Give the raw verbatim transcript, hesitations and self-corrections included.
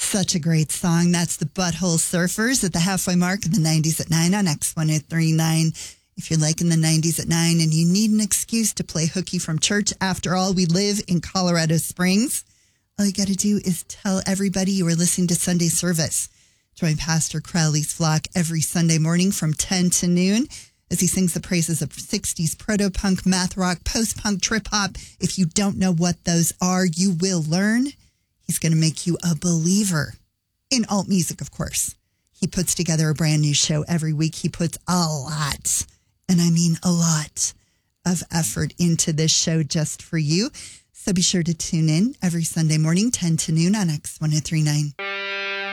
Such a great song. That's the Butthole Surfers at the halfway mark of the nineties at nine on X one oh three point nine. If you're liking the nineties at nine and you need an excuse to play hooky from church, after all, we live in Colorado Springs. All you got to do is tell everybody you are listening to Sunday service. Join Pastor Crowley's flock every Sunday morning from ten to noon as he sings the praises of sixties proto-punk, math rock, post-punk, trip-hop. If you don't know what those are, you will learn. He's going to make you a believer in alt music, of course. He puts together a brand new show every week. He puts a lot, and I mean a lot, of effort into this show just for you. So be sure to tune in every Sunday morning, ten to noon on X one oh three point nine.